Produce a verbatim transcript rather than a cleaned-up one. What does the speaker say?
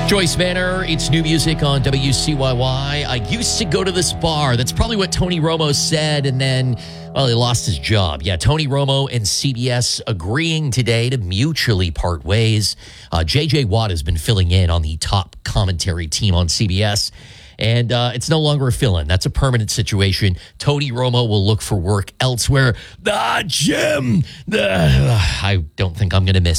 Joyce Manor, it's new music on W C Y Y. I used to go to this bar. That's probably what Tony Romo said, and then, well, he lost his job. Yeah, Tony Romo and C B S agreeing today to mutually part ways. Uh, J J Watt has been filling in on the top commentary team on C B S, and uh, it's no longer a fill-in. That's a permanent situation. Tony Romo will look for work elsewhere. The Jim, the, uh, I don't think I'm going to miss